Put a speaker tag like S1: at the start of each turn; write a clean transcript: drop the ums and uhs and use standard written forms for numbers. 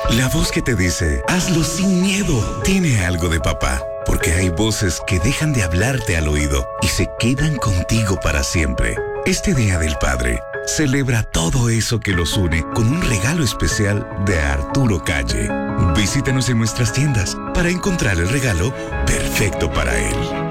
S1: La voz que te dice, hazlo sin miedo, tiene algo de papá. Porque hay voces que dejan de hablarte al oído y se quedan contigo para siempre. Este Día del Padre, celebra todo eso que los une con un regalo especial de Arturo Calle. Visítanos en nuestras tiendas para encontrar el regalo perfecto para él.